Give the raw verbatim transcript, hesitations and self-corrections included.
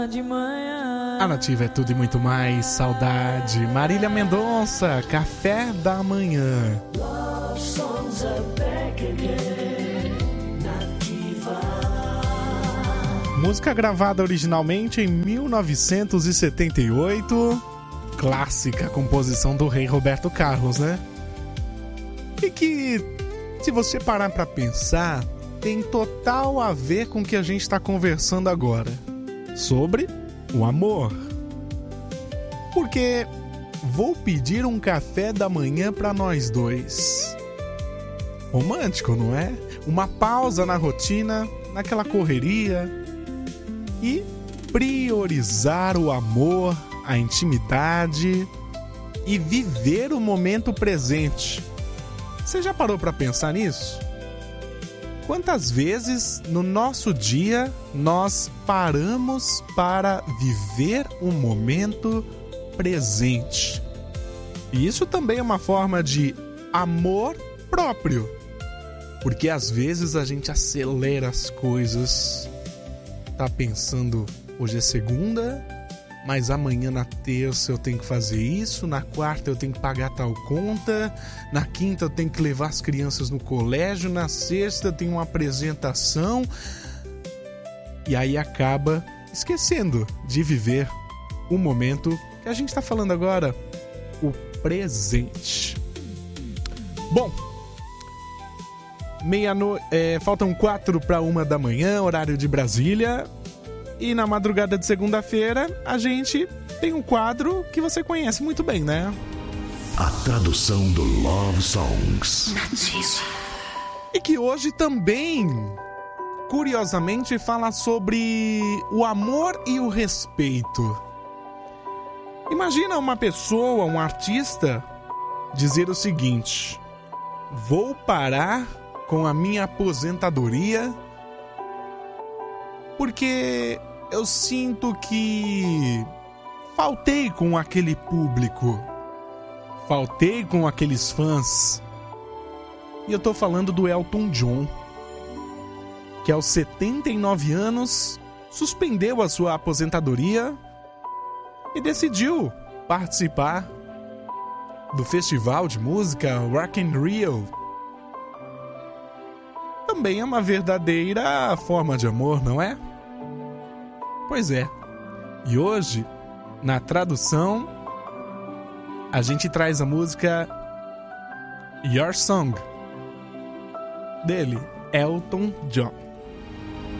De manhã. A Nativa é tudo e muito mais. Saudade. Marília Mendonça, Café da Manhã. Love songs are back again. Nativa. Música gravada originalmente em mil novecentos e setenta e oito. Clássica composição do rei Roberto Carlos, né? E que, se você parar pra pensar, tem total a ver com o que a gente está conversando agora. Sobre o amor. Porque vou pedir um café da manhã para nós dois. Romântico, não é? Uma pausa na rotina, naquela correria. E priorizar o amor, a intimidade e viver o momento presente. Você já parou para pensar nisso? Quantas vezes no nosso dia nós paramos para viver o momento presente? E isso também é uma forma de amor próprio. Porque às vezes a gente acelera as coisas. Tá pensando, hoje é segunda, mas amanhã na terça eu tenho que fazer isso, na quarta eu tenho que pagar tal conta, na quinta eu tenho que levar as crianças no colégio, na sexta eu tenho uma apresentação, e aí acaba esquecendo de viver o momento que a gente está falando agora, o presente. Bom, meia no... é, faltam quatro para uma da manhã, horário de Brasília. E na madrugada de segunda-feira, a gente tem um quadro que você conhece muito bem, né? A tradução do Love Songs. Nativa. E que hoje também, curiosamente, fala sobre o amor e o respeito. Imagina uma pessoa, um artista, dizer o seguinte: vou parar com a minha aposentadoria porque eu sinto que faltei com aquele público, faltei com aqueles fãs. E eu tô falando do Elton John, que aos setenta e nove anos suspendeu a sua aposentadoria e decidiu participar do festival de música Rock in Rio. Também é uma verdadeira forma de amor, não é? Pois é. E hoje, na tradução, a gente traz a música Your Song, dele, Elton John.